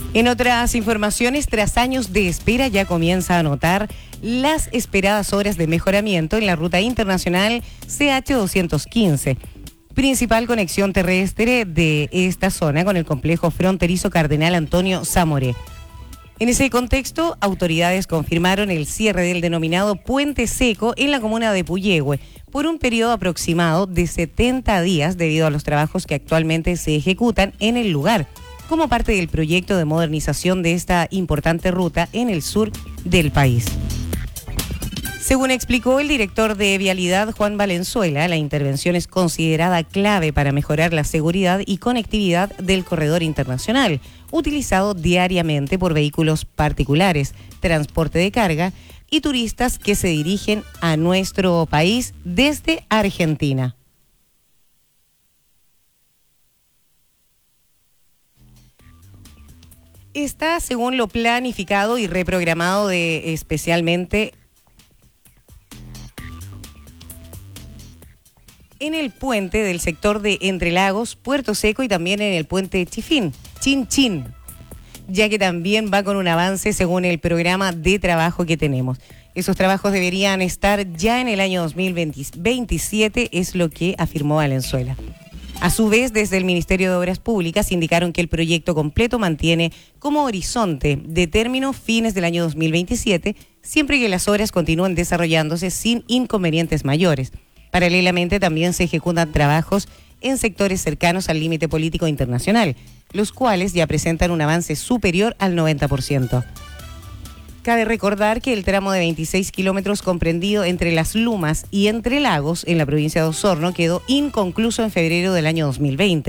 En otras informaciones, tras años de espera, ya comienza a notar las esperadas obras de mejoramiento en la ruta internacional CH215, principal conexión terrestre de esta zona con el complejo fronterizo Cardenal Antonio Zamoré. En ese contexto, autoridades confirmaron el cierre del denominado Puente Seco en la comuna de Puyehue por un periodo aproximado de 70 días debido a los trabajos que actualmente se ejecutan en el lugar, como parte del proyecto de modernización de esta importante ruta en el sur del país. Según explicó el director de Vialidad, Juan Valenzuela, la intervención es considerada clave para mejorar la seguridad y conectividad del corredor internacional, utilizado diariamente por vehículos particulares, transporte de carga y turistas que se dirigen a nuestro país desde Argentina. Está según lo planificado y reprogramado especialmente en el puente del sector de Entre Lagos, Puerto Seco y también en el puente Chifín, Chin, ya que también va con un avance según el programa de trabajo que tenemos. Esos trabajos deberían estar ya en el año 2027, es lo que afirmó Valenzuela. A su vez, desde el Ministerio de Obras Públicas indicaron que el proyecto completo mantiene como horizonte de término fines del año 2027, siempre que las obras continúen desarrollándose sin inconvenientes mayores. Paralelamente, también se ejecutan trabajos en sectores cercanos al límite político internacional, los cuales ya presentan un avance superior al 90%. Cabe recordar que el tramo de 26 kilómetros comprendido entre Las Lumas y Entre Lagos, en la provincia de Osorno, quedó inconcluso en febrero del año 2020.